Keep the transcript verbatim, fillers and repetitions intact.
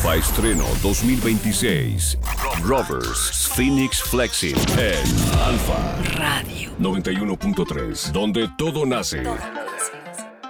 Nueva estreno dos mil veintiséis. Rovers Phoenix Flexing en Alfa Radio noventa y uno punto tres, donde todo nace. Todo nace.